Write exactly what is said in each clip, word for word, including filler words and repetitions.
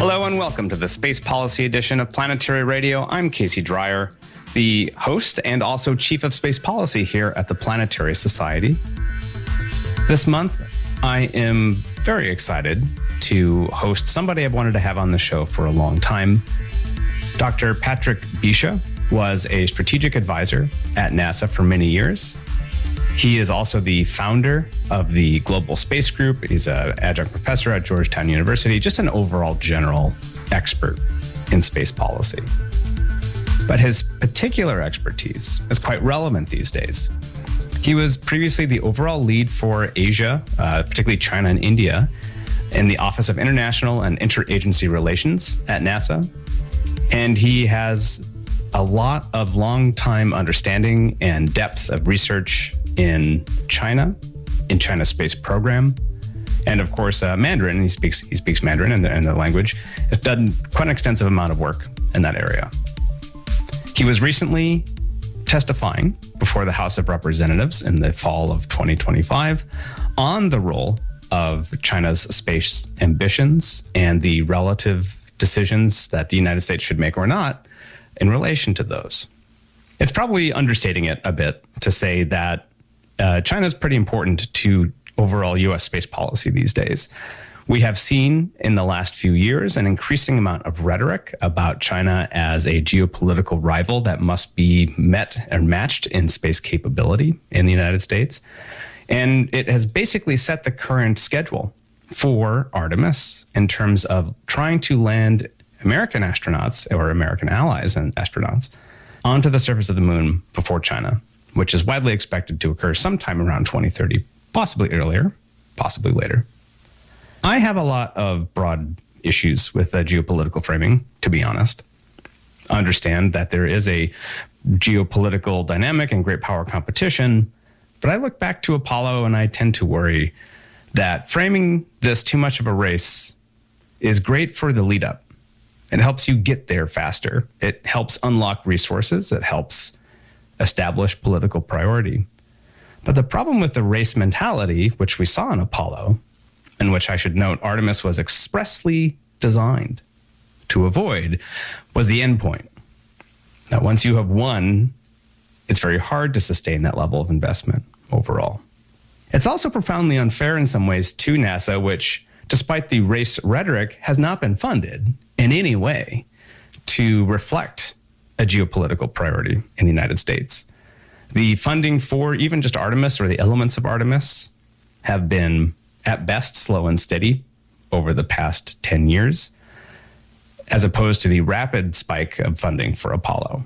Hello and welcome to the Space Policy Edition of Planetary Radio. I'm Casey Dreyer, the host and also Chief of Space Policy here at the Planetary Society. This month, I am very excited to host somebody I've wanted to have on the show for a long time. Doctor Patrick Biscia was a strategic advisor at NASA for many years. He is also the founder of the Global Space Group. He's an adjunct professor at Georgetown University, just an overall general expert in space policy. But his particular expertise is quite relevant these days. He was previously the overall lead for Asia, uh, particularly China and India, in the Office of International and Interagency Relations at NASA. And he has a lot of long-time understanding and depth of research in China, in China's space program, and of course uh, Mandarin. He speaks he speaks Mandarin in the, in the language. He's done quite an extensive amount of work in that area. He was recently testifying before the House of Representatives in the fall of twenty twenty-five on the role of China's space ambitions and the relative decisions that the United States should make or not in relation to those. It's probably understating it a bit to say that uh, China is pretty important to overall U S space policy these days. We have seen in the last few years an increasing amount of rhetoric about China as a geopolitical rival that must be met and matched in space capability in the United States. And it has basically set the current schedule for Artemis in terms of trying to land American astronauts or American allies and astronauts onto the surface of the moon before China, which is widely expected to occur sometime around twenty thirty, possibly earlier, possibly later. I have a lot of broad issues with the geopolitical framing, to be honest. I understand that there is a geopolitical dynamic and great power competition, but I look back to Apollo and I tend to worry that framing this too much of a race is great for the lead up. It helps you get there faster. It helps unlock resources. It helps establish political priority. But the problem with the race mentality, which we saw in Apollo, and which I should note Artemis was expressly designed to avoid, was the end point. Now, once you have won, it's very hard to sustain that level of investment overall. It's also profoundly unfair in some ways to NASA, which, despite the race rhetoric, has not been funded in any way to reflect a geopolitical priority in the United States. The funding for even just Artemis or the elements of Artemis have been, at best, slow and steady over the past ten years, as opposed to the rapid spike of funding for Apollo.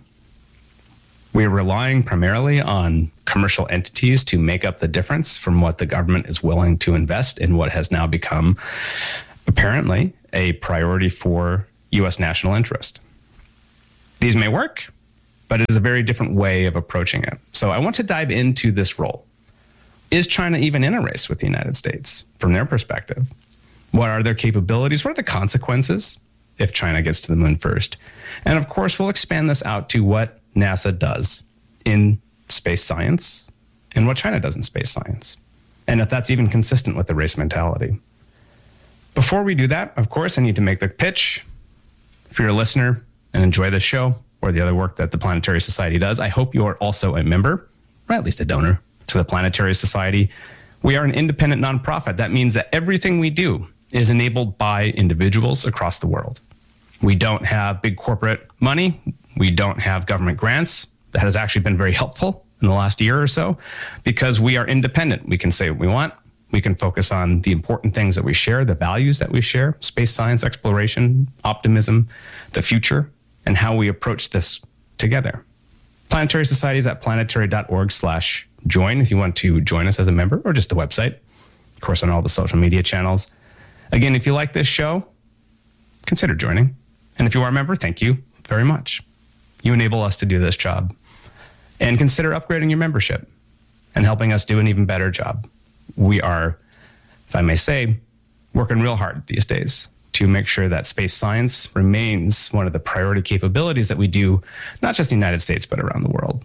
We are relying primarily on commercial entities to make up the difference from what the government is willing to invest in what has now become, apparently, a priority for U S national interest. These may work, but it is a very different way of approaching it. So I want to dive into this role. Is China even in a race with the United States from their perspective? What are their capabilities? What are the consequences if China gets to the moon first? And of course, we'll expand this out to what NASA does in space science and what China does in space science, and if that's even consistent with the race mentality. Before we do that, of course, I need to make the pitch. If you're a listener and enjoy this show or the other work that the Planetary Society does, I hope you are also a member, or at least a donor, to the Planetary Society. We are an independent nonprofit. That means that everything we do is enabled by individuals across the world. We don't have big corporate money. We don't have government grants. That has actually been very helpful in the last year or so because we are independent. We can say what we want. We can focus on the important things that we share, the values that we share, space science, exploration, optimism, the future, and how we approach this together. Planetary Society is at planetary.org slash join if you want to join us as a member, or just the website, of course, on all the social media channels. Again, if you like this show, consider joining. And if you are a member, thank you very much. You enable us to do this job. And consider upgrading your membership and helping us do an even better job. We are, if I may say, working real hard these days to make sure that space science remains one of the priority capabilities that we do, not just in the United States, but around the world.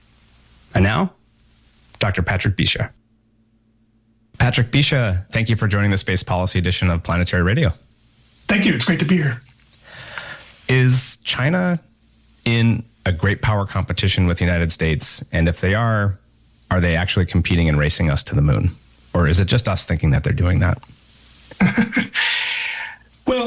And now, Doctor Patrick Biscia. Patrick Biscia, thank you for joining the Space Policy Edition of Planetary Radio. Thank you. It's great to be here. Is China in a great power competition with the United States? And if they are, are they actually competing and racing us to the moon? Or is it just us thinking that they're doing that? Well,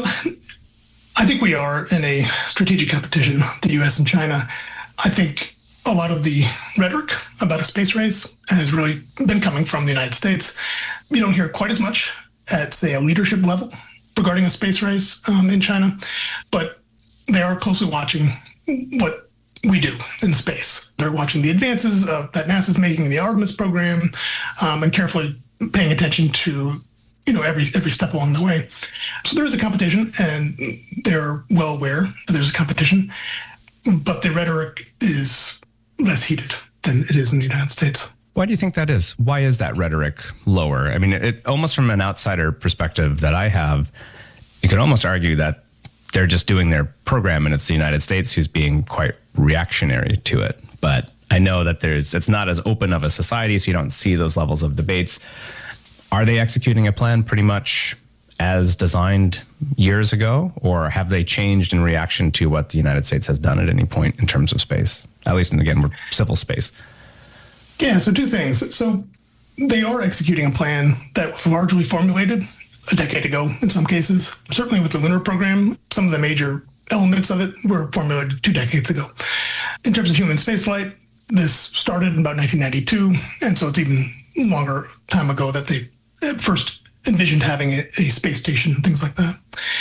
I think we are in a strategic competition, the U S and China. I think a lot of the rhetoric about a space race has really been coming from the United States. You don't hear quite as much at, say, a leadership level regarding a space race um, in China, but they are closely watching what we do in space. They're watching the advances of, that NASA's making in the Artemis program um, and carefully paying attention to you know, every every step along the way. So there is a competition, and they're well aware that there's a competition, but the rhetoric is less heated than it is in the United States. Why do you think that is? Why is that rhetoric lower? I mean, it almost from an outsider perspective that I have, you could almost argue that they're just doing their program, and it's the United States who's being quite reactionary to it. But I know that there's it's not as open of a society, so you don't see those levels of debates. Are they executing a plan pretty much as designed years ago, or have they changed in reaction to what the United States has done at any point in terms of space? At least, and again, we're civil space. Yeah, so two things. So they are executing a plan that was largely formulated a decade ago in some cases. Certainly with the lunar program, some of the major elements of it were formulated two decades ago. In terms of human spaceflight, this started in about nineteen ninety-two, and so it's even longer time ago that they first envisioned having a, a space station, things like that.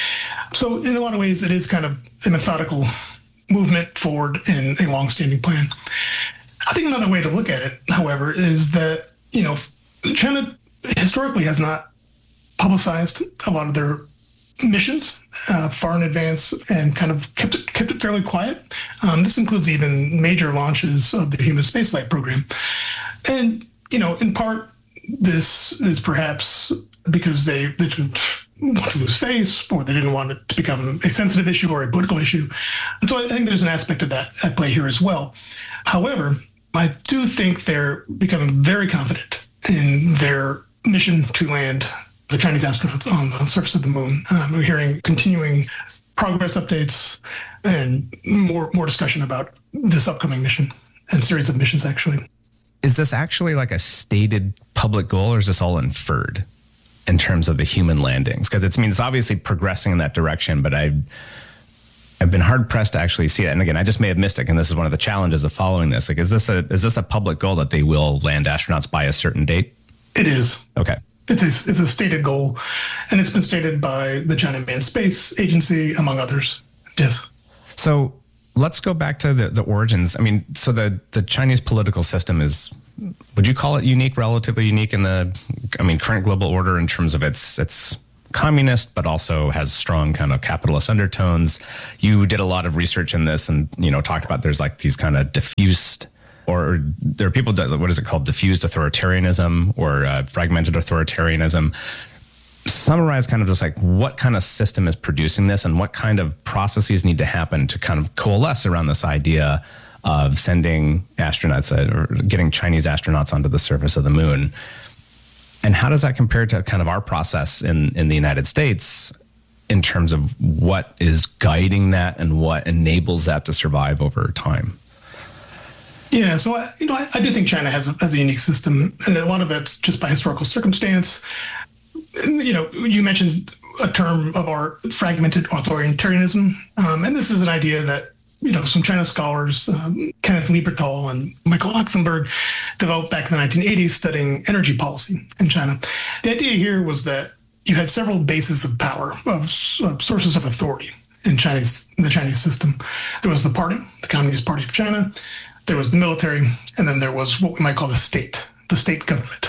So in a lot of ways, it is kind of a methodical movement forward in a long-standing plan. I think another way to look at it, however, is that, you know, China historically has not publicized a lot of their missions uh, far in advance and kind of kept it, kept it fairly quiet. Um, this includes even major launches of the human spaceflight program. And, you know, in part, this is perhaps because they, they didn't want to lose face, or they didn't want it to become a sensitive issue or a political issue. And so I think there's an aspect of that at play here as well. However, I do think they're becoming very confident in their mission to land the Chinese astronauts on the surface of the moon. Um, we're hearing continuing progress updates and more more discussion about this upcoming mission and series of missions, actually. Is this actually like a stated public goal, or is this all inferred in terms of the human landings? Because it's, I mean, it's obviously progressing in that direction, but I've, I've been hard pressed to actually see it. And again, I just may have missed it, and this is one of the challenges of following this. Like, is this a is this a public goal that they will land astronauts by a certain date? It is. Okay. It's a, it's a stated goal, and it's been stated by the China Manned Space Agency, among others. Yes. So let's go back to the, the origins. I mean, so the, the Chinese political system is, would you call it unique, relatively unique in the, I mean, current global order in terms of its its communist, but also has strong kind of capitalist undertones? You did a lot of research in this and, you know, talked about there's like these kind of diffused, or there are people, what is it called, diffused authoritarianism or uh, fragmented authoritarianism. Summarize kind of just like what kind of system is producing this and what kind of processes need to happen to kind of coalesce around this idea of sending astronauts uh, or getting Chinese astronauts onto the surface of the moon. And how does that compare to kind of our process in, in the United States in terms of what is guiding that and what enables that to survive over time? Yeah, so I, you know, I, I do think China has a, has a unique system, and a lot of that's just by historical circumstance. You know, you mentioned a term of our fragmented authoritarianism, um, and this is an idea that, you know, some China scholars, um, Kenneth Lieberthal and Michael Oxenberg, developed back in the nineteen eighties studying energy policy in China. The idea here was that you had several bases of power, of, of sources of authority in Chinese in the Chinese system. There was the party, the Communist Party of China. There was the military, and then there was what we might call the state, the state government.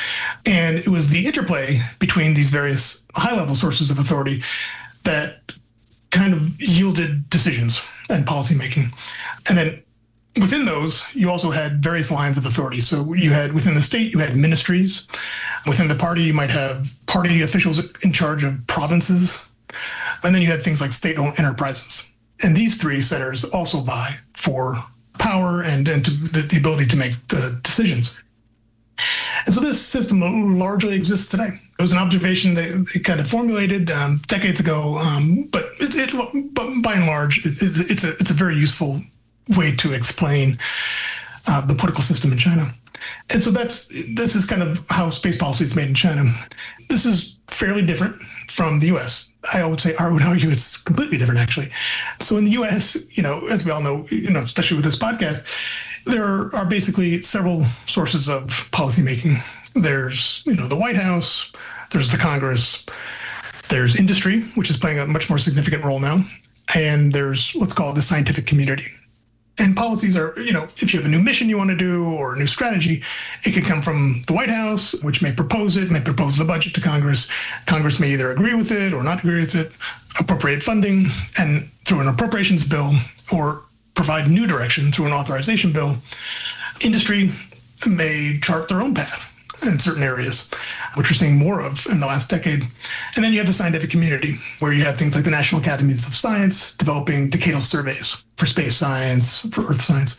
And it was the interplay between these various high-level sources of authority that kind of yielded decisions and policymaking. And then within those, you also had various lines of authority. So you had, within the state, you had ministries. Within the party, you might have party officials in charge of provinces. And then you had things like state-owned enterprises. And these three centers also vie for power and, and to the, the ability to make the decisions. And so this system largely exists today. It was an observation that they kind of formulated um, decades ago, um, but it, it, but by and large, it, it's a it's a very useful way to explain uh, the political system in China. And so that's this is kind of how space policy is made in China. This is fairly different from the U S. I would say I would argue it's completely different, actually. So in the U S, you know, as we all know, you know, especially with this podcast, there are basically several sources of policymaking. There's, you know, the White House, there's the Congress, there's industry, which is playing a much more significant role now, and there's, let's call it the scientific community. And policies are, you know, if you have a new mission you want to do or a new strategy, it can come from the White House, which may propose it, may propose the budget to Congress. Congress may either agree with it or not agree with it, appropriate funding, and through an appropriations bill, or provide new direction through an authorization bill. Industry may chart their own path in certain areas, which we're seeing more of in the last decade. And then you have the scientific community, where you have things like the National Academies of Science developing decadal surveys for space science, for earth science.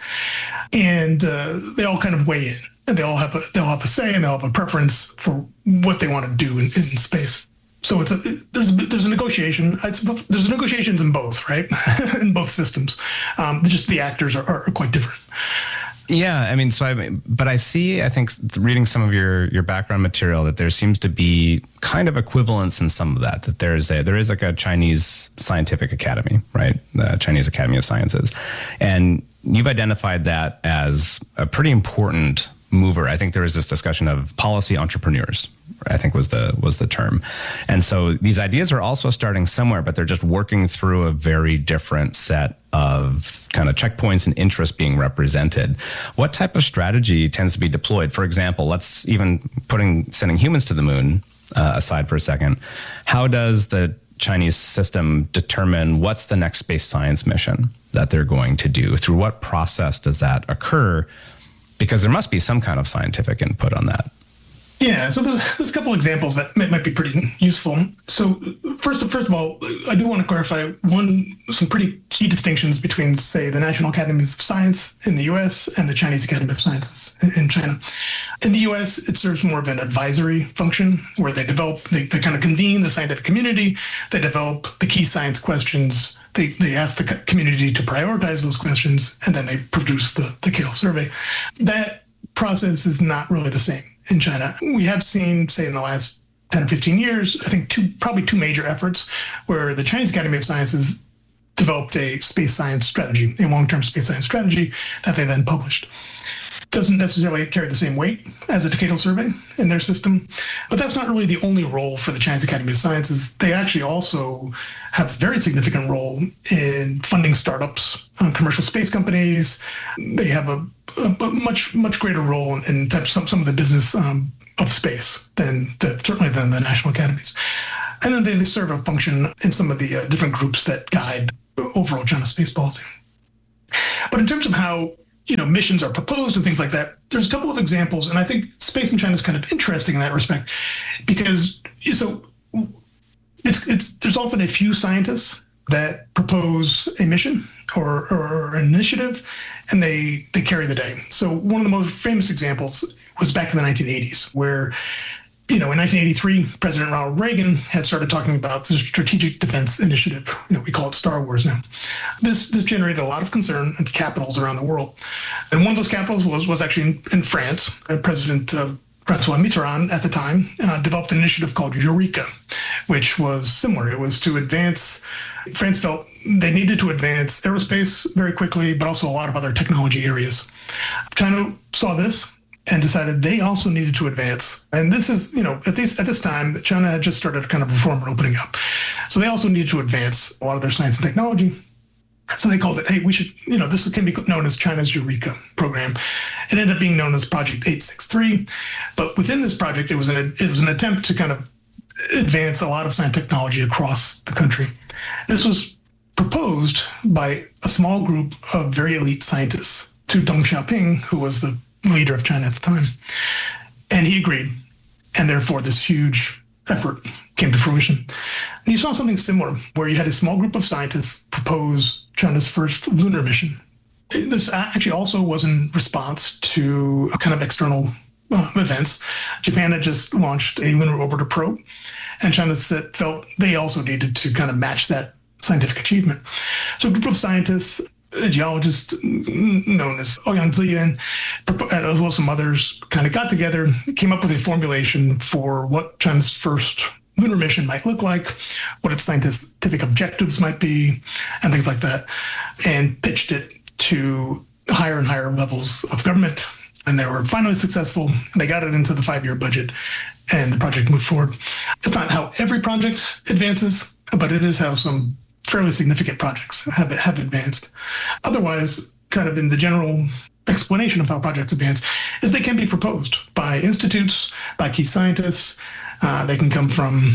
And uh, they all kind of weigh in. And they all have a, they'll have a say, and they'll have a preference for what they want to do in, in space. So it's a, there's a, there's a negotiation. It's, there's negotiations in both, right? In both systems. Um, just the actors are, are quite different. Yeah, I mean, so I, but I see, I think, reading some of your your background material, that there seems to be kind of equivalence in some of that. That there is a there is like a Chinese scientific academy, right? The Chinese Academy of Sciences, and you've identified that as a pretty important mover. I think there was this discussion of policy entrepreneurs, I think was the was the term. And so these ideas are also starting somewhere, but they're just working through a very different set of kind of checkpoints and interests being represented. What type of strategy tends to be deployed? For example, let's even putting sending humans to the moon uh, aside for a second. How does the Chinese system determine what's the next space science mission that they're going to do? Through what process does that occur? Because there must be some kind of scientific input on that. Yeah, so there's, there's a couple examples that might, might be pretty useful. So first, first of all, I do want to clarify one some pretty key distinctions between, say, the National Academies of Science in the U S and the Chinese Academy of Sciences in China. In the U S, it serves more of an advisory function, where they develop, they, they kind of convene the scientific community, they develop the key science questions, they, they ask the community to prioritize those questions, and then they produce the, the decadal survey. That process is not really the same in China. We have seen, say, in the last ten or fifteen years, I think two, probably two major efforts where the Chinese Academy of Sciences developed a space science strategy, a long-term space science strategy that they then published. Doesn't necessarily carry the same weight as a decadal survey in their system, but that's not really the only role for the Chinese Academy of Sciences. They actually also have a very significant role in funding startups, uh, commercial space companies. They have a, a, a much, much greater role in, in type, some, some of the business um, of space than the, certainly than the national academies. And then they, they serve a function in some of the uh, different groups that guide overall China space policy. But in terms of how you know, missions are proposed and things like that, there's a couple of examples, and I think space in China is kind of interesting in that respect, because so it's it's there's often a few scientists that propose a mission or, or an initiative, and they they carry the day. So one of the most famous examples was back in the nineteen eighties, where you know, in nineteen eighty-three, President Ronald Reagan had started talking about the Strategic Defense Initiative. You know, we call it Star Wars now. This, this generated a lot of concern at capitals around the world. And one of those capitals was, was actually in, in France. Uh, President uh, Francois Mitterrand at the time uh, developed an initiative called Eureka, which was similar. It was to advance, France felt they needed to advance aerospace very quickly, but also a lot of other technology areas. China saw this and decided they also needed to advance. And this is, you know, at this, at this time, China had just started kind of reform and opening up. So they also needed to advance a lot of their science and technology. So they called it, hey, we should, you know, this can be known as China's Eureka program. It ended up being known as Project eight sixty-three. But within this project, it was an it was an attempt to kind of advance a lot of science and technology across the country. This was proposed by a small group of very elite scientists to Deng Xiaoping, who was the leader of China at the time. And he agreed. And therefore, this huge effort came to fruition. And you saw something similar, where you had a small group of scientists propose China's first lunar mission. This actually also was in response to a kind of external uh, events. Japan had just launched a lunar orbiter probe, and China said, felt they also needed to kind of match that scientific achievement. So a group of scientists, a geologist known as Ouyang Ziyuan, as well as some others, kind of got together, came up with a formulation for what China's first lunar mission might look like, what its scientific objectives might be, and things like that, and pitched it to higher and higher levels of government. And they were finally successful. They got it into the five-year budget, and the project moved forward. It's not how every project advances, but it is how some fairly significant projects have have advanced. Otherwise, kind of in the general explanation of how projects advance, is they can be proposed by institutes, by key scientists. Uh, they can come from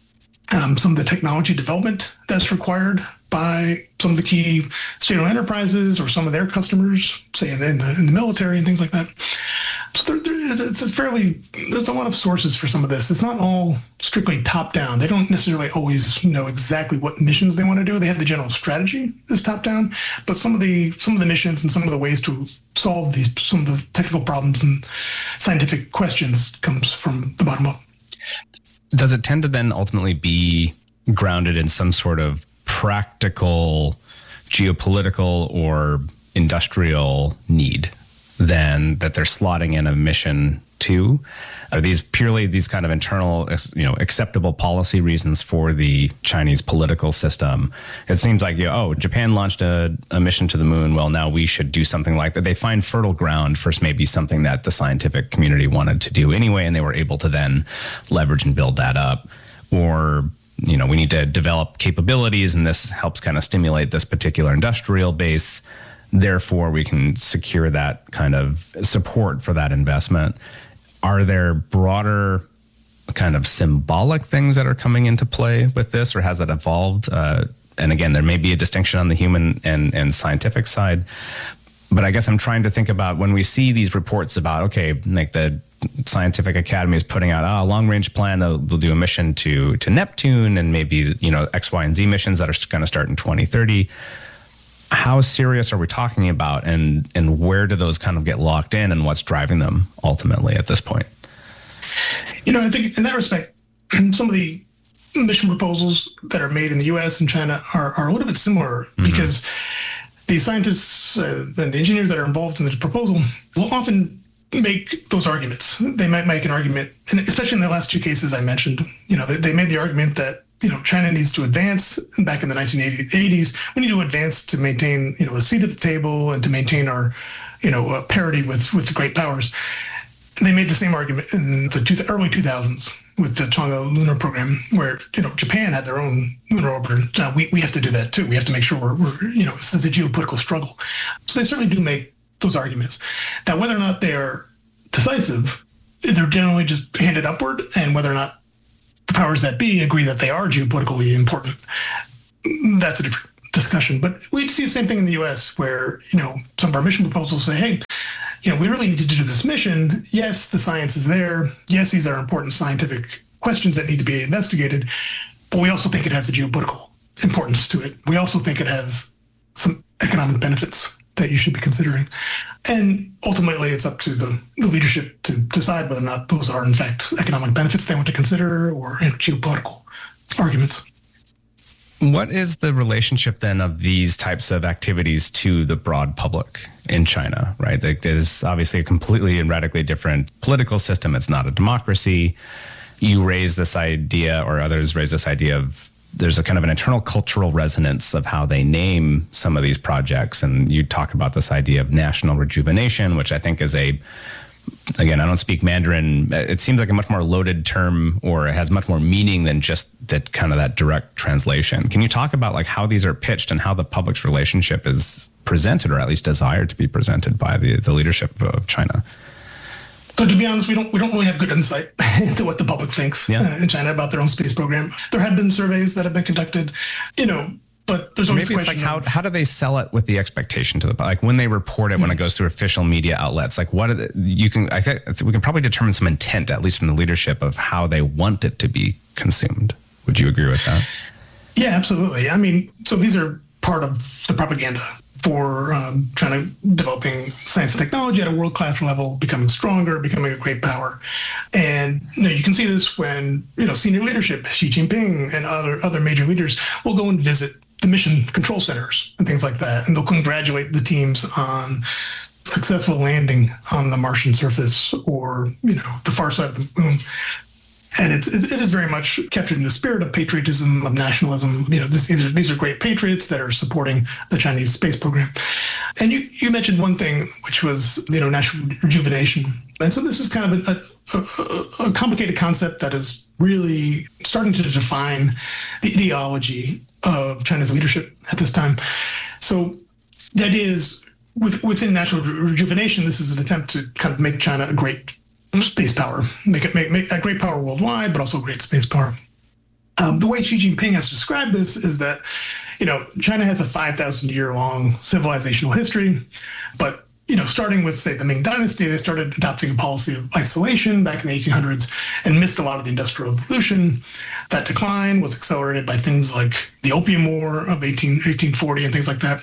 um, some of the technology development that's required by some of the key state-owned enterprises or some of their customers, say in the, in the, in the military and things like that. So there, there, it's a fairly, there's a lot of sources for some of this. It's not all strictly top-down. They don't necessarily always know exactly what missions they want to do. They have the general strategy is top-down, but some of the some of the missions and some of the ways to solve these some of the technical problems and scientific questions comes from the bottom up. Does it tend to then ultimately be grounded in some sort of practical geopolitical or industrial need than that they're slotting in a mission to? Are these purely these kind of internal, you know, acceptable policy reasons for the Chinese political system? It seems like, you know, oh, Japan launched a, a mission to the moon. Well, now we should do something like that. They find fertile ground for maybe something that the scientific community wanted to do anyway, and they were able to then leverage and build that up. Or, you know, we need to develop capabilities, and this helps kind of stimulate this particular industrial base. Therefore, we can secure that kind of support for that investment. Are there broader kind of symbolic things that are coming into play with this, or has it evolved? Uh, and again, there may be a distinction on the human and, and scientific side, but I guess I'm trying to think about when we see these reports about, okay, like the Scientific Academy is putting out oh, a long-range plan. They'll, they'll do a mission to to Neptune, and maybe, you know, X, Y, and Z missions that are going to start in twenty thirty. How serious are we talking about, and and where do those kind of get locked in, and what's driving them ultimately at this point? You know, I think in that respect, some of the mission proposals that are made in the U S and China are, are a little bit similar, mm-hmm. because the scientists uh, and the engineers that are involved in the proposal will often make those arguments. They might make an argument, and especially in the last two cases I mentioned, you know, they, they made the argument that, you know, China needs to advance. Back in the nineteen eighties, we need to advance to maintain, you know, a seat at the table and to maintain our, you know, uh, parity with, with the great powers. They made the same argument in the two, early two thousands with the Chang'e lunar program, where, you know, Japan had their own lunar orbiter. Now, we, we have to do that too. We have to make sure we're, we're, you know, this is a geopolitical struggle. So they certainly do make those arguments. Now, whether or not they're decisive, they're generally just handed upward, and whether or not the powers that be agree that they are geopolitically important, that's a different discussion. But we'd see the same thing in the U S, where, you know, some of our mission proposals say, hey, you know, we really need to do this mission. Yes, the science is there. Yes, these are important scientific questions that need to be investigated, but we also think it has a geopolitical importance to it. We also think it has some economic benefits that you should be considering. And ultimately, it's up to the, the leadership to decide whether or not those are, in fact, economic benefits they want to consider, or you know, geopolitical arguments. What is the relationship then of these types of activities to the broad public in China, right? Like, there's obviously a completely and radically different political system. It's not a democracy. You raise this idea, or others raise this idea of, there's a kind of an internal cultural resonance of how they name some of these projects. And you talk about this idea of national rejuvenation, which I think is a, again, I don't speak Mandarin. It seems like a much more loaded term, or it has much more meaning than just that kind of that direct translation. Can you talk about like how these are pitched and how the public's relationship is presented, or at least desired to be presented by the, the leadership of China? So to be honest, we don't we don't really have good insight into what the public thinks yeah. uh, in China about their own space program. There have been surveys that have been conducted, you know, but there's always maybe it's like how how do they sell it with the expectation to the like when they report it, when it goes through official media outlets, like what are the, you can I think we can probably determine some intent, at least from the leadership, of how they want it to be consumed. Would you agree with that? Yeah, absolutely. I mean, so these are part of the propaganda for um, trying to developing science and technology at a world-class level, becoming stronger, becoming a great power. And you know, you can see this when you know senior leadership, Xi Jinping and other other major leaders will go and visit the mission control centers and things like that, and they'll congratulate the teams on successful landing on the Martian surface or you know the far side of the moon. And it's, it is very much captured in the spirit of patriotism, of nationalism. You know, this, these are these are great patriots that are supporting the Chinese space program. And you, you mentioned one thing, which was, you know, national rejuvenation. And so this is kind of a, a, a complicated concept that is really starting to define the ideology of China's leadership at this time. So the idea is, with, within national rejuvenation, this is an attempt to kind of make China a great space power, make it make, make a great power worldwide, but also a great space power. Um, the way Xi Jinping has described this is that, you know, China has a five thousand year long civilizational history, but, you know, starting with, say, the Ming Dynasty, they started adopting a policy of isolation back in the eighteen hundreds and missed a lot of the Industrial Revolution. That decline was accelerated by things like the Opium War of eighteen, eighteen forty and things like that.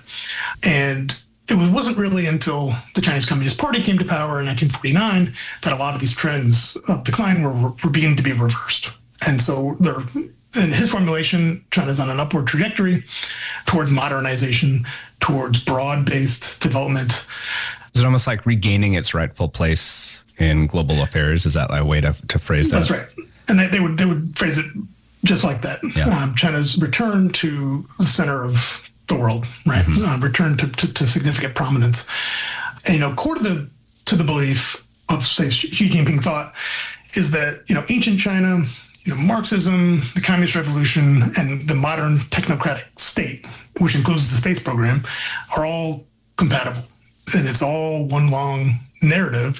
And it wasn't really until the Chinese Communist Party came to power in nineteen forty-nine that a lot of these trends of decline were, were beginning to be reversed. And so they're, in his formulation, China's on an upward trajectory towards modernization, towards broad-based development. Is it almost like regaining its rightful place in global affairs? Is that a way to, to phrase that? That's right. And they, they would they would phrase it just like that. Yeah. Um, China's return to the center of the world, right? Mm-hmm. Uh, return to, to, to significant prominence. And, you know, core to the to the belief of, say, Xi Jinping thought is that, you know, ancient China, you know, Marxism, the Communist Revolution, and the modern technocratic state, which includes the space program, are all compatible. And it's all one long narrative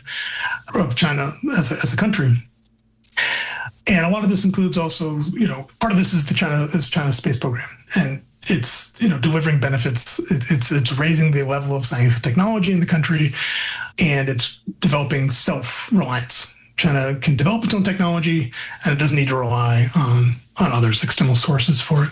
of China as a, as a country. And a lot of this includes also, you know, part of this is the China is China's space program. And it's, you know, delivering benefits. It, it's it's raising the level of science and technology in the country, and it's developing self-reliance. China can develop its own technology, and it doesn't need to rely on on others, external sources for it.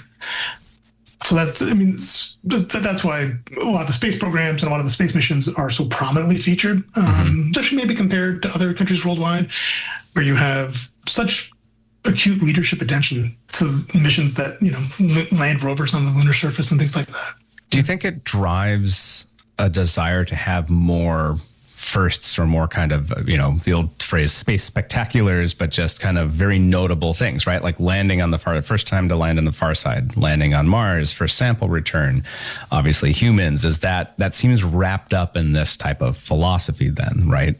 So that's, I mean, that's why a lot of the space programs and a lot of the space missions are so prominently featured, um, mm-hmm. especially maybe compared to other countries worldwide, where you have such acute leadership attention to missions that, you know, land rovers on the lunar surface and things like that. Do you think it drives a desire to have more firsts or more kind of, you know, the old phrase space spectaculars, but just kind of very notable things, right? Like landing on the far, first time to land on the far side, landing on Mars, first sample return, obviously humans. Is that, that seems wrapped up in this type of philosophy then, right?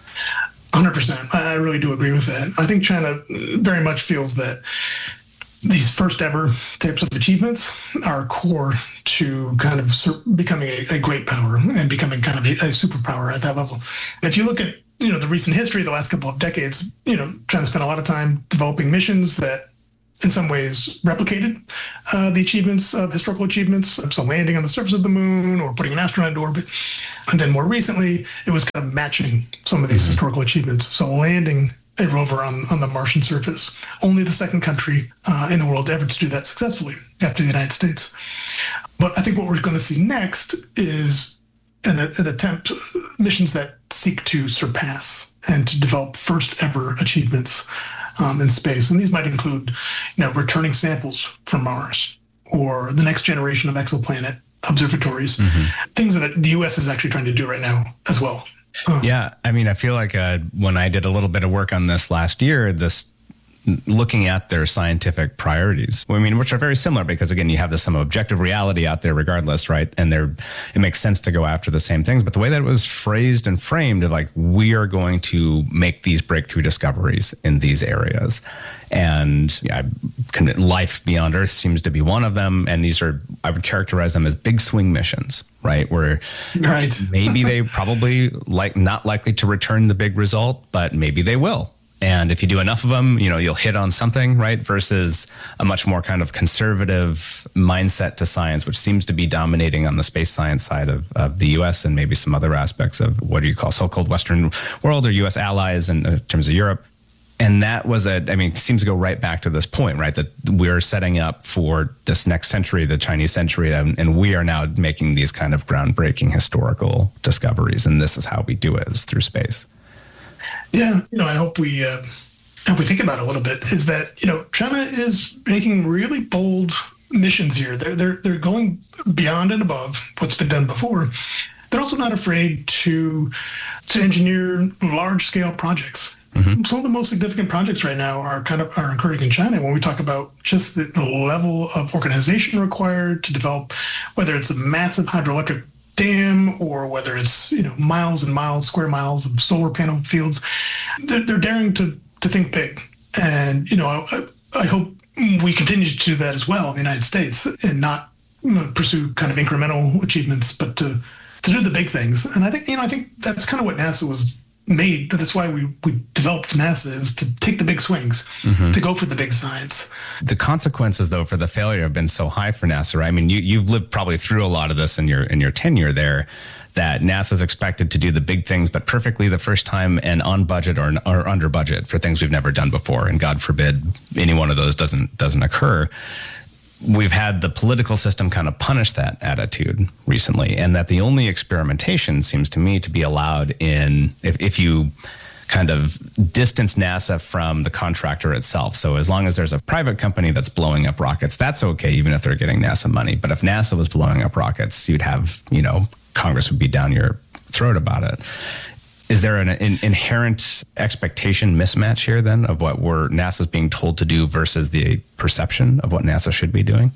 one hundred percent. I really do agree with that. I think China very much feels that these first ever types of achievements are core to kind of becoming a, a great power and becoming kind of a, a superpower at that level. If you look at, you know, the recent history, the last couple of decades, you know, China spent a lot of time developing missions that in some ways replicated uh, the achievements of historical achievements, so landing on the surface of the moon or putting an astronaut into orbit. And then more recently, it was kind of matching some of these mm-hmm. historical achievements. So landing a rover on, on the Martian surface, only the second country uh, in the world ever to do that successfully after the United States. But I think what we're going to see next is an, an attempt, missions that seek to surpass and to develop first ever achievements Um, in space. And these might include, you know, returning samples from Mars or the next generation of exoplanet observatories, mm-hmm. things that the U S is actually trying to do right now as well. Uh, yeah. I mean, I feel like uh, when I did a little bit of work on this last year, this looking at their scientific priorities, I mean, which are very similar because, again, you have this some objective reality out there regardless, right? And they're, it makes sense to go after the same things. But the way that it was phrased and framed of like, we are going to make these breakthrough discoveries in these areas. And yeah, life beyond Earth seems to be one of them. And these are, I would characterize them as big swing missions, right? Where right. maybe they probably like not likely to return the big result, but maybe they will. And if you do enough of them, you know, you'll hit on something, right? Versus a much more kind of conservative mindset to science, which seems to be dominating on the space science side of, of the U S and maybe some other aspects of what do you call so-called Western world or U S allies in, in terms of Europe. And that was a, I mean, it seems to go right back to this point, right? That we're setting up for this next century, the Chinese century, and, and we are now making these kind of groundbreaking historical discoveries. And this is how we do it, is through space. Yeah, you know, I hope we uh, hope we think about it a little bit. Is that, you know, China is making really bold missions here. They're they're they're going beyond and above what's been done before. They're also not afraid to to engineer large scale projects. Mm-hmm. Some of the most significant projects right now are kind of are occurring in China when we talk about just the, the level of organization required to develop, whether it's a massive hydroelectric dam or whether it's, you know, miles and miles, square miles of solar panel fields. They're, they're daring to to think big. And, you know, I, I hope we continue to do that as well in the United States and not, you know, pursue kind of incremental achievements, but to, to do the big things. And I think, you know, I think that's kind of what NASA was made. That's why we, we developed NASA, is to take the big swings, mm-hmm. to go for the big science. The consequences, though, for the failure have been so high for NASA, right? I mean, you, you've lived probably through a lot of this in your in your tenure there, that NASA is expected to do the big things, but perfectly the first time and on budget or, or under budget for things we've never done before. And God forbid any one of those doesn't doesn't occur. We've had the political system kind of punish that attitude recently, and that the only experimentation seems to me to be allowed in if, if you kind of distance NASA from the contractor itself. So as long as there's a private company that's blowing up rockets, that's okay, even if they're getting NASA money. But if NASA was blowing up rockets, you'd have, you know, Congress would be down your throat about it. Is there an, an inherent expectation mismatch here then of what we're NASA's being told to do versus the perception of what NASA should be doing?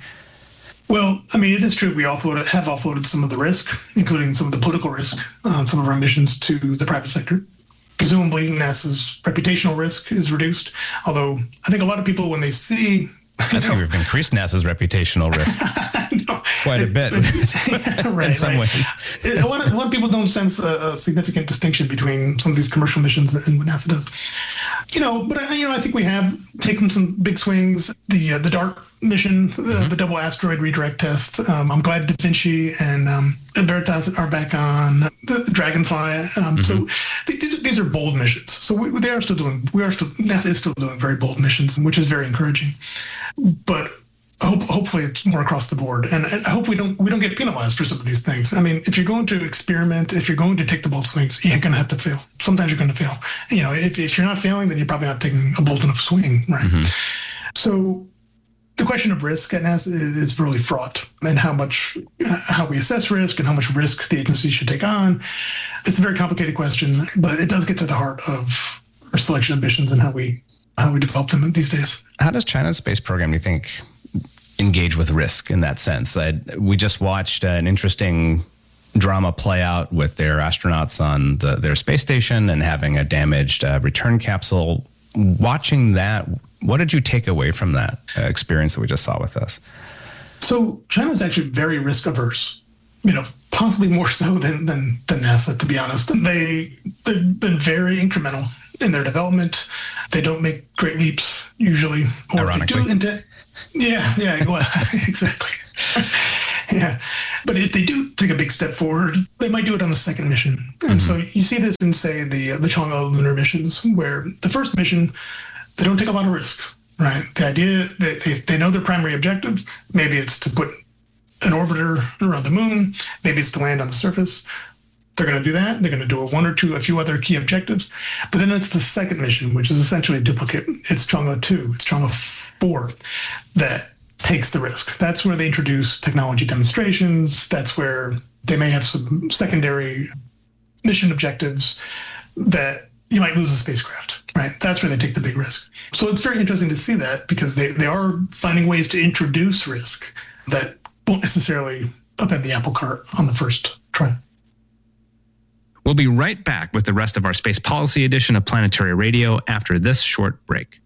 Well, I mean, it is true we offloaded, have offloaded some of the risk, including some of the political risk on some of our missions, to the private sector. Presumably, NASA's reputational risk is reduced, although I think a lot of people, when they see... I think we've increased NASA's reputational risk no, quite a bit been, yeah, right, in some right. ways. A lot, of, a lot of people don't sense a, a significant distinction between some of these commercial missions and what NASA does. You know, but I, you know, I think we have taken some big swings. The uh, the DART mission, the, mm-hmm. the double asteroid redirect test. Um, I'm glad Da Vinci and um, Veritas are back on the Dragonfly. Um, mm-hmm. So th- these these are bold missions. So we, they are still doing. We are still NASA is still doing very bold missions, which is very encouraging. But I hope, hopefully it's more across the board, and, and I hope we don't we don't get penalized for some of these things. I mean, if you're going to experiment, if you're going to take the bold swings, you're going to have to fail. Sometimes you're going to fail. You know, if, if you're not failing, then you're probably not taking a bold enough swing, right? Mm-hmm. So the question of risk at NASA is, is really fraught, and how much how we assess risk and how much risk the agency should take on. It's a very complicated question, but it does get to the heart of our selection of missions and how we how we develop them these days. How does China's space program, do you think, engage with risk in that sense? I, we just watched an interesting drama play out with their astronauts on the, their space station and having a damaged uh, return capsule. Watching that, what did you take away from that uh, experience that we just saw with us? So China's actually very risk averse, you know, possibly more so than, than, than NASA, to be honest. They, they've been very incremental in their development. They don't make great leaps usually, or if they do into, yeah, yeah, well, exactly. Yeah. But if they do take a big step forward, they might do it on the second mission. And mm-hmm. so you see this in, say, the the Chang'e lunar missions, where the first mission, they don't take a lot of risk, right? The idea that they, they know their primary objective, maybe it's to put an orbiter around the moon, maybe it's to land on the surface. They're going to do that. They're going to do a one or two, a few other key objectives. But then it's the second mission, which is essentially a duplicate. It's Chang'e two, it's Chang'e four that takes the risk. That's where they introduce technology demonstrations. That's where they may have some secondary mission objectives that you might lose a spacecraft, right? That's where they take the big risk. So it's very interesting to see that, because they, they are finding ways to introduce risk that won't necessarily upend the apple cart on the first try. We'll be right back with the rest of our Space Policy edition of Planetary Radio after this short break.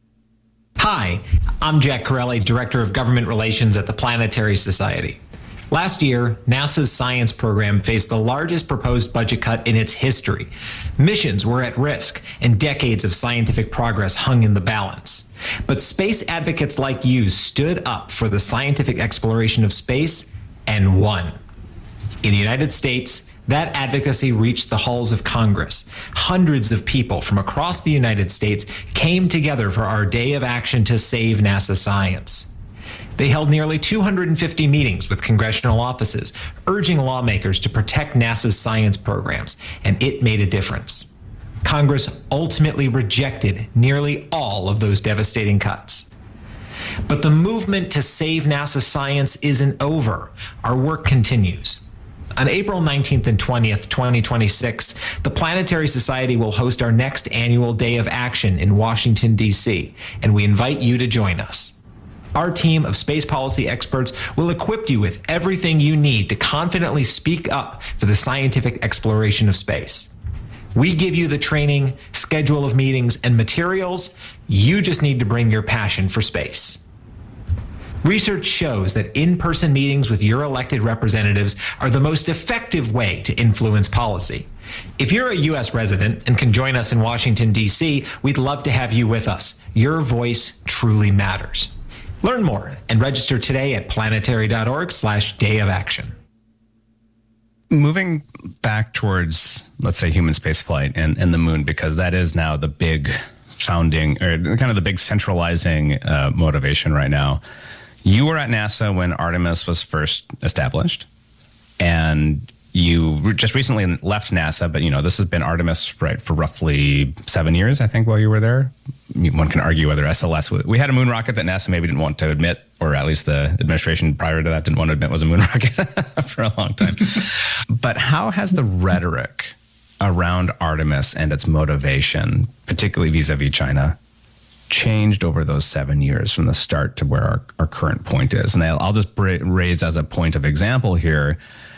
Hi, I'm Jack Corelli, Director of Government Relations at the Planetary Society. Last year, NASA's science program faced the largest proposed budget cut in its history. Missions were at risk, and decades of scientific progress hung in the balance. But space advocates like you stood up for the scientific exploration of space and won. In the United States, That advocacy reached the halls of Congress. Hundreds of people from across the United States came together for our day of action to save NASA science. They held nearly two hundred fifty meetings with congressional offices, urging lawmakers to protect NASA's science programs, and it made a difference. Congress ultimately rejected nearly all of those devastating cuts. But the movement to save NASA science isn't over. Our work continues. On April nineteenth and twentieth, twenty twenty-six, the Planetary Society will host our next annual Day of Action in Washington, D C, and we invite you to join us. Our team of space policy experts will equip you with everything you need to confidently speak up for the scientific exploration of space. We give you the training, schedule of meetings, and materials. You just need to bring your passion for space. Research shows that in-person meetings with your elected representatives are the most effective way to influence policy. If you're a U S resident and can join us in Washington, D C, we'd love to have you with us. Your voice truly matters. Learn more and register today at planetary.org slash day of action. Moving back towards, let's say, human spaceflight and, and the moon, because that is now the big founding, or kind of the big centralizing uh, motivation right now. You were at NASA when Artemis was first established, and you just recently left NASA, but you know, this has been Artemis, right, for roughly seven years, I think, while you were there. One can argue whether S L S, we had a moon rocket that NASA maybe didn't want to admit, or at least the administration prior to that didn't want to admit was a moon rocket for a long time. But how has the rhetoric around Artemis and its motivation, particularly vis-a-vis China, changed over those seven years from the start to where our, our current point is? And I'll, I'll just bra- raise as a point of example here,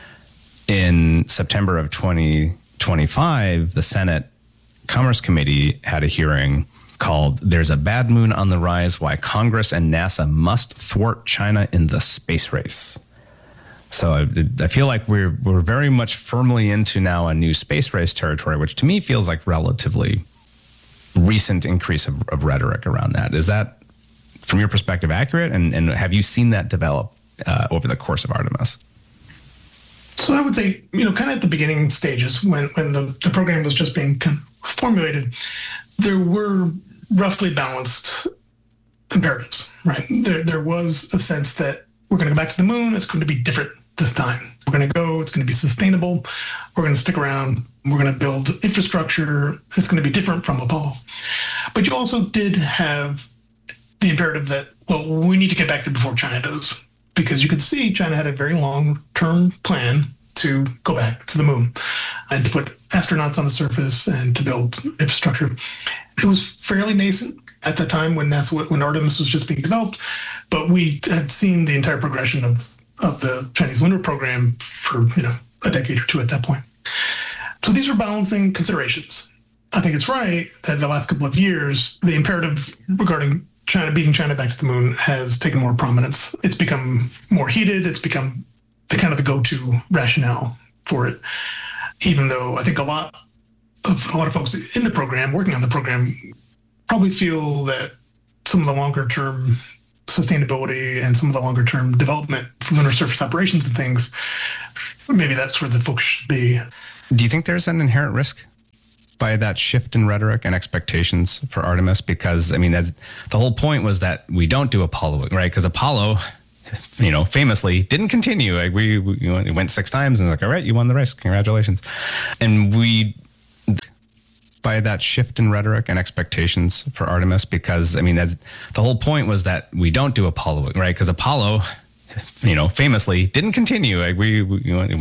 in September of twenty twenty-five, the Senate Commerce Committee had a hearing called "There's a Bad Moon on the Rise, Why Congress and NASA Must Thwart China in the Space Race." So I, I feel like we're we're very much firmly into now a new space race territory, which to me feels like relatively recent increase of, of rhetoric around that. Is that, from your perspective, accurate? And, and have you seen that develop uh, over the course of Artemis? So I would say, you know, kind of at the beginning stages, when, when the, the program was just being formulated, there were roughly balanced imperatives, right? There, there was a sense that we're going to go back to the moon. It's going to be different this time. We're going to go. It's going to be sustainable. We're going to stick around. We're going to build infrastructure. It's going to be different from Apollo. But you also did have the imperative that, well, we need to get back there before China does, because you could see China had a very long-term plan to go back to the moon and to put astronauts on the surface and to build infrastructure. It was fairly nascent at the time when NASA, when Artemis was just being developed, but we had seen the entire progression of, of the Chinese lunar program for, you know, a decade or two at that point. So these were balancing considerations. I think it's right that the last couple of years, the imperative regarding China, beating China back to the moon, has taken more prominence. It's become more heated. It's become the kind of the go-to rationale for it. Even though I think a lot of a lot of folks in the program, working on the program, probably feel that some of the longer-term sustainability and some of the longer-term development for lunar surface operations and things, maybe that's where the focus should be. Do you think there's an inherent risk by that shift in rhetoric and expectations for Artemis? Because, I mean, that's, the whole point was that we don't do Apollo, right? Because Apollo, you know, famously didn't continue. Like we, we you know, it went six times and like, all right, you won the race. Congratulations. And we, by that shift in rhetoric and expectations for Artemis, because, I mean, that's, the whole point was that we don't do Apollo, right? Because Apollo, you know, famously didn't continue. Like we, we you know,